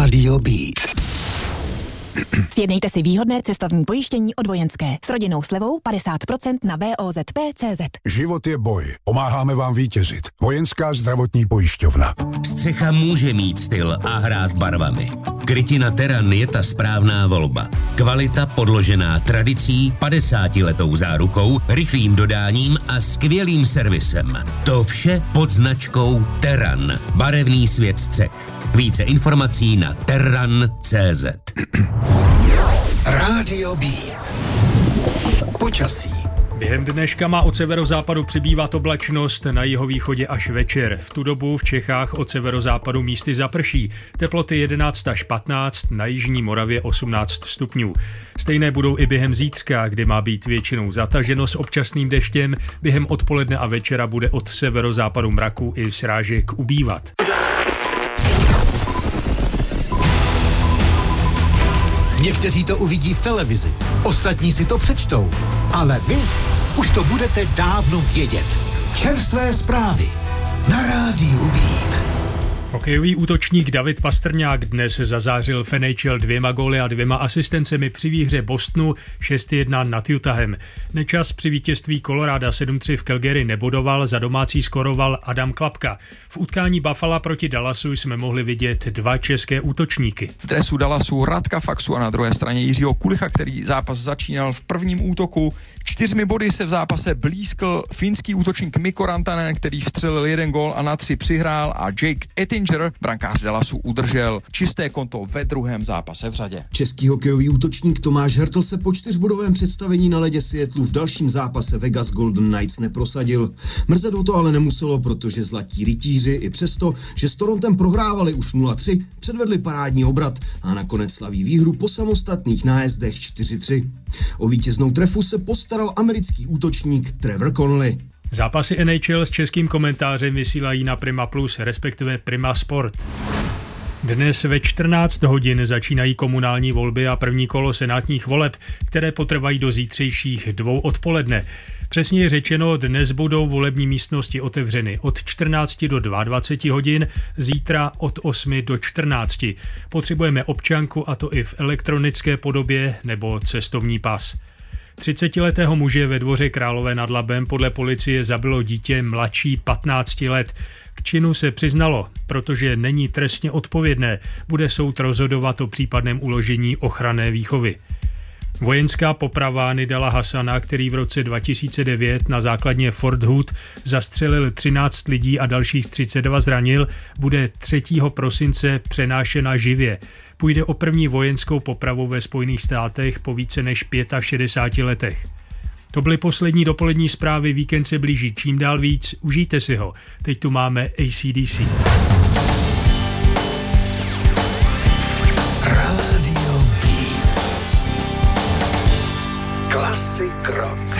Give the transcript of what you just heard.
Rádio Beat. Sjednejte si výhodné cestovní pojištění od Vojenské s rodinnou slevou 50% na VOZP.cz. Život je boj. Pomáháme vám vítězit. Vojenská zdravotní pojišťovna. Střecha může mít styl a hrát barvami. Krytina Terran je ta správná volba. Kvalita podložená tradicí, 50letou zárukou, rychlým dodáním a skvělým servisem. To vše pod značkou Terran. Barevný svět střech. Více informací na terran.cz. Rádio Beat. Počasí. Během dneška má od severozápadu přibývat oblačnost, na jihovýchodě až večer. V tu dobu v Čechách od severozápadu místy zaprší. Teploty 11 až 15, na jižní Moravě 18 stupňů. Stejné budou i během zítřka, kdy má být většinou zataženo s občasným deštěm. Během odpoledne a večera bude od severozápadu mraku i srážek ubývat. Někteří to uvidí v televizi, ostatní si to přečtou, ale vy už to budete dávno vědět. Čerstvé zprávy na Rádiu Beat. Hokejový útočník David Pastrňák dnes zazářil v NHL 2 góly a 2 asistencemi při výhře Bostonu 6-1 nad Utahem. Nečas při vítězství Colorada 7-3 v Calgary nebodoval, za domácí skoroval Adam Klapka. V utkání Buffalo proti Dallasu jsme mohli vidět 2 české útočníky. V dresu Dallasu Radka Faxu a na druhé straně Jiřího Kulicha, který zápas začínal v prvním útoku. 4 body se v zápase blízkl finský útočník Mikko Rantanen, který vstřelil 1 gól a na 3 přihrál, a Jake Ettinger, brankář Dallasu, udržel čisté konto ve druhém zápase v řadě. Český hokejový útočník Tomáš Hertl se po 4bodovém představení na ledě Seattlu v dalším zápase Vegas Golden Knights neprosadil. Mrzet ho to ale nemuselo, protože zlatí rytíři i přesto, že s Torontem prohrávali už 0-3, předvedli parádní obrat a nakonec slaví výhru po samostatných nájezdech 4-3. O vítěznou trefu se postaral americký útočník Trevor Connolly. Zápasy NHL s českým komentářem vysílají na Prima Plus, respektive Prima Sport. Dnes ve 14 hodin začínají komunální volby a první kolo senátních voleb, které potrvají do zítřejších 2 odpoledne. Přesně řečeno, dnes budou volební místnosti otevřeny od 14 do 22 hodin, zítra od 8 do 14. Potřebujeme občanku, a to i v elektronické podobě nebo cestovní pas. 30letého muže ve Dvoře Králové nad Labem podle policie zabilo dítě mladší 15 let. K činu se přiznalo, protože není trestně odpovědné, bude soud rozhodovat o případném uložení ochranné výchovy. Vojenská poprava Nidala Hasana, který v roce 2009 na základně Fort Hood zastřelil 13 lidí a dalších 32 zranil, bude 3. prosince přenášena živě. Půjde o první vojenskou popravu ve Spojených státech po více než 65 letech. To byly poslední dopolední zprávy, víkend se blíží čím dál víc, užijte si ho. Teď tu máme AC/DC. Rádio Beat. Classic rock.